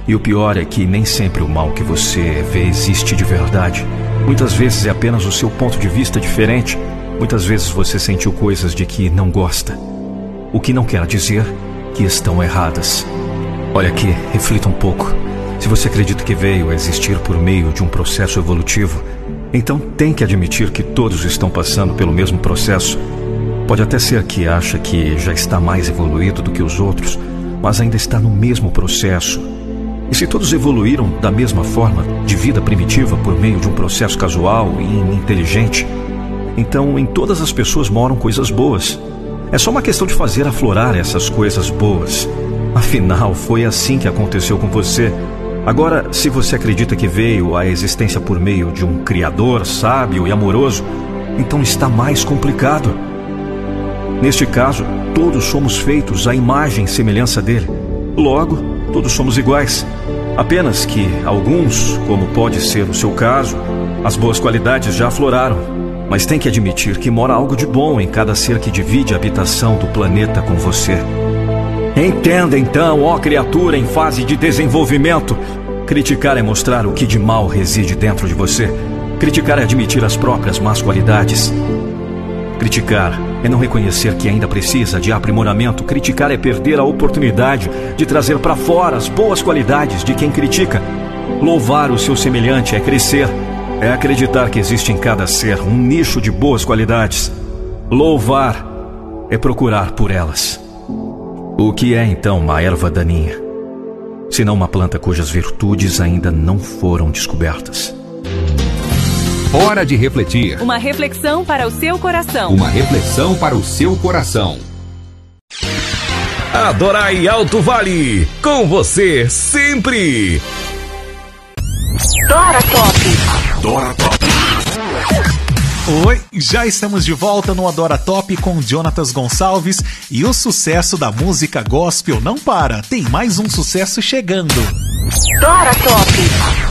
E o pior é que nem sempre o mal que você vê existe de verdade. Muitas vezes é apenas o seu ponto de vista diferente. Muitas vezes você sentiu coisas de que não gosta. O que não quer dizer que estão erradas. Olha aqui, reflita um pouco. Se você acredita que veio a existir por meio de um processo evolutivo, então tem que admitir que todos estão passando pelo mesmo processo. Pode até ser que acha que já está mais evoluído do que os outros, mas ainda está no mesmo processo. E se todos evoluíram da mesma forma, de vida primitiva, por meio de um processo casual e inteligente, então em todas as pessoas moram coisas boas. É só uma questão de fazer aflorar essas coisas boas. Afinal, foi assim que aconteceu com você. Agora, se você acredita que veio à existência por meio de um Criador sábio e amoroso, então está mais complicado. Neste caso, todos somos feitos à imagem e semelhança dele. Logo, todos somos iguais. Apenas que alguns, como pode ser o seu caso, as boas qualidades já afloraram. Mas tem que admitir que mora algo de bom em cada ser que divide a habitação do planeta com você. Entenda então, ó criatura em fase de desenvolvimento. Criticar é mostrar o que de mal reside dentro de você. Criticar é admitir as próprias más qualidades. Criticar é não reconhecer que ainda precisa de aprimoramento. Criticar é perder a oportunidade de trazer para fora as boas qualidades de quem critica. Louvar o seu semelhante é crescer. É acreditar que existe em cada ser um nicho de boas qualidades. Louvar é procurar por elas. O que é então uma erva daninha, senão uma planta cujas virtudes ainda não foram descobertas? Hora de refletir. Uma reflexão para o seu coração. Uma reflexão para o seu coração. Adorai Alto Vale, com você sempre. Dora Top. Dora Top. Oi, já estamos de volta no Adora Top com Jonatas Gonçalves e o sucesso da música gospel não para, tem mais um sucesso chegando. Dora Top.